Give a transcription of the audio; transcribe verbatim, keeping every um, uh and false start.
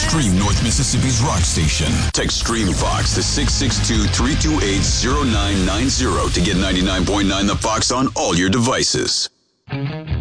Stream North Mississippi's rock station. Text Stream Fox to six six two, three two eight, zero nine nine zero to get ninety-nine point nine The Fox on all your devices.